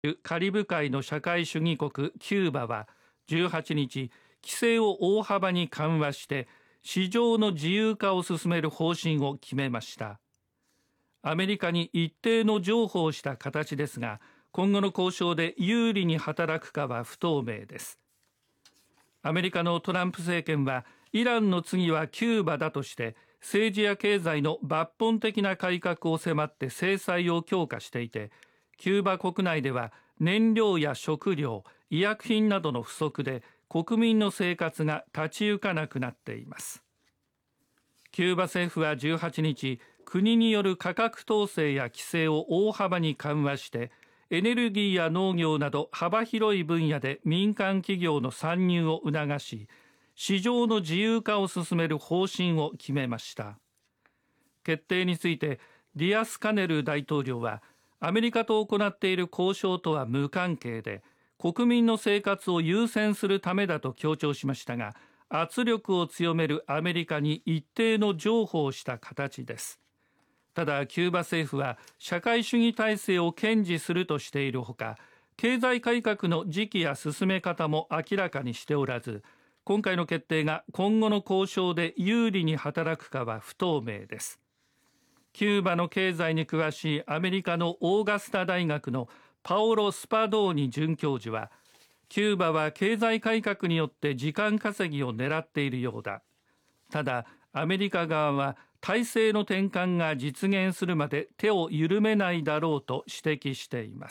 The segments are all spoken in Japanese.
カリブ海の社会主義国キューバは18日、規制を大幅に緩和して市場の自由化を進める方針を決めました。アメリカに一定の譲歩をした形ですが、今後の交渉で有利に働くかは不透明です。アメリカのトランプ政権はイランの次はキューバだとして政治や経済の抜本的な改革を迫って制裁を強化していて、キューバ国内では燃料や食料、医薬品などの不足で国民の生活が立ち行かなくなっています。キューバ政府は18日、国による価格統制や規制を大幅に緩和してエネルギーや農業など幅広い分野で民間企業の参入を促し、市場の自由化を進める方針を決めました。決定についてディアスカネル大統領は、アメリカと行っている交渉とは無関係で国民の生活を優先するためだと強調しましたが、圧力を強めるアメリカに一定の譲歩をした形です。ただキューバ政府は社会主義体制を堅持するとしているほか、経済改革の時期や進め方も明らかにしておらず、今回の決定が今後の交渉で有利に働くかは不透明です。キューバの経済に詳しいアメリカのオーガスタ大学のパオロ・スパドーニ准教授は、キューバは経済改革によって時間稼ぎを狙っているようだ。ただアメリカ側は体制の転換が実現するまで手を緩めないだろうと指摘しています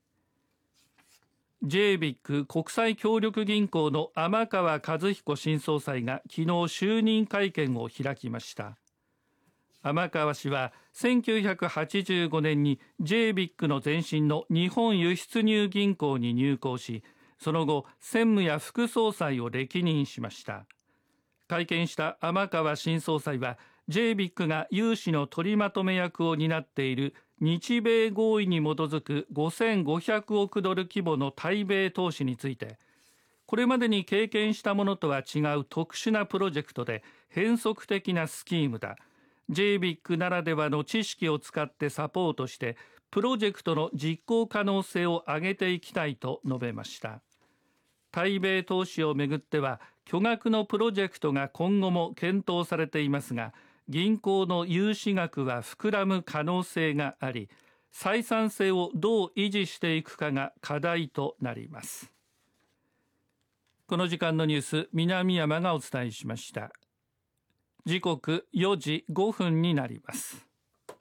。JBIC 国際協力銀行の天川和彦新総裁が昨日就任会見を開きました。天川氏は1985年に JBIC の前身の日本輸出入銀行に入行し、その後専務や副総裁を歴任しました。会見した天川新総裁は、 JBIC が融資の取りまとめ役を担っている日米合意に基づく5500億ドル規模の対米投資について、これまでに経験したものとは違う特殊なプロジェクトで変則的なスキームだ。 JBIC ならではの知識を使ってサポートしてプロジェクトの実行可能性を上げていきたいと述べました。対米投資をめぐっては巨額のプロジェクトが今後も検討されていますが、銀行の融資額は膨らむ可能性があり、採算性をどう維持していくかが課題となります。この時間のニュース、南山がお伝えしました。時刻4時5分になります。